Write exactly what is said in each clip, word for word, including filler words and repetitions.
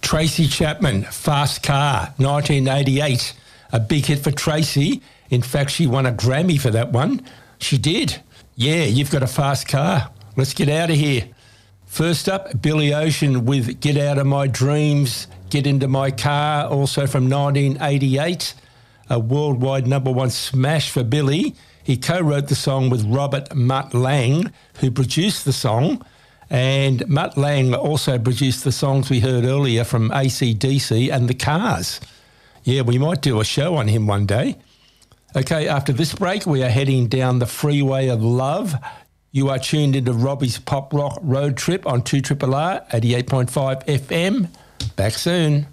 Tracy Chapman, Fast Car, nineteen eighty-eight. A big hit for Tracy. In fact, she won a Grammy for that one. She did. Yeah, you've got a fast car. Let's get out of here. First up, Billy Ocean with Get Out of My Dreams, Get Into My Car, also from nineteen eighty-eight. A worldwide number one smash for Billy. He co-wrote the song with Robert Mutt Lang, who produced the song. And Mutt Lang also produced the songs we heard earlier from A C D C and The Cars. Yeah, we might do a show on him one day. Okay, after this break, we are heading down the freeway of love. You are tuned into Robbie's Pop Rock Road Trip on two R R R, eighty-eight point five F M. Back soon.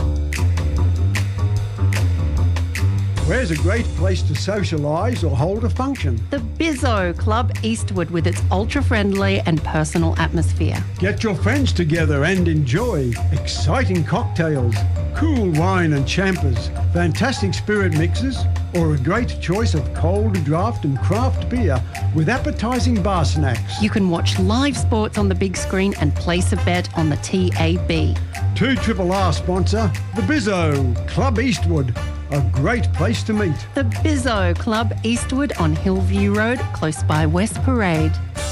Where's a great place to socialise or hold a function? The Bizzo Club Eastwood with its ultra-friendly and personal atmosphere. Get your friends together and enjoy exciting cocktails, cool wine and champers, fantastic spirit mixes, or a great choice of cold draft and craft beer with appetising bar snacks. You can watch live sports on the big screen and place a bet on the T A B. two R R R sponsor, the Bizzo Club Eastwood. A great place to meet. The Bizzo Club Eastwood on Hillview Road, close by West Parade.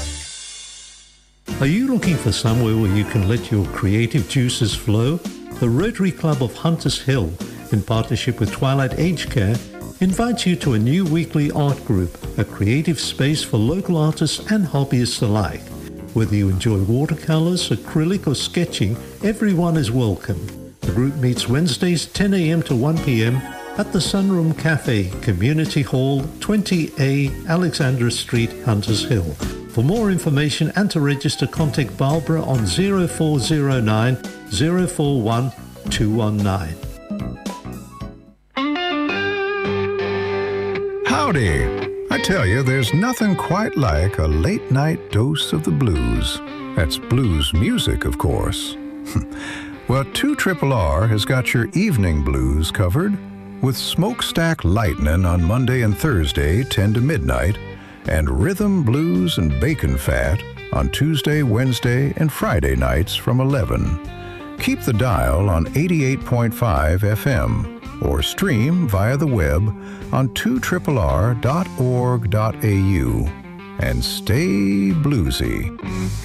Are you looking for somewhere where you can let your creative juices flow? The Rotary Club of Hunters Hill, in partnership with Twilight Age Care, invites you to a new weekly art group, a creative space for local artists and hobbyists alike. Whether you enjoy watercolours, acrylic or sketching, everyone is welcome. The group meets Wednesdays ten a m to one p m at the Sunroom Cafe, Community Hall, twenty A Alexandra Street, Hunters Hill. For more information and to register, contact Barbara on zero four zero nine, zero four one, two one nine. Howdy! I tell you, there's nothing quite like a late-night dose of the blues. That's blues music, of course. Well, two R R R has got your evening blues covered with Smokestack Lightning on Monday and Thursday, ten to midnight, and Rhythm, Blues, and Bacon Fat on Tuesday, Wednesday, and Friday nights from eleven. Keep the dial on eighty-eight point five F M or stream via the web on two R R R dot org dot A U. And stay bluesy.